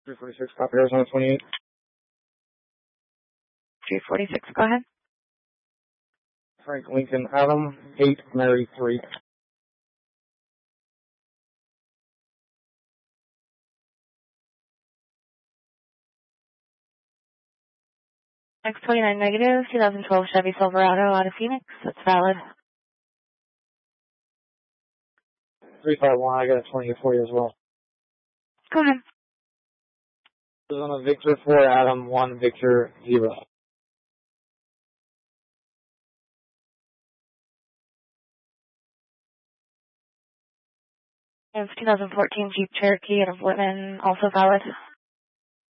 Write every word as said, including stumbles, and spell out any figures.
three forty-six, copy, Arizona twenty-eight. three forty-six, go ahead. Frank Lincoln Adam, eight, Mary three. X twenty-nine negative, twenty twelve Chevy Silverado out of Phoenix. That's valid. three five one, I got a twenty-eight for you as well. Go ahead. Arizona Victor four, Adam one, Victor zero. It's twenty fourteen Jeep Cherokee out of Whitman, also valid.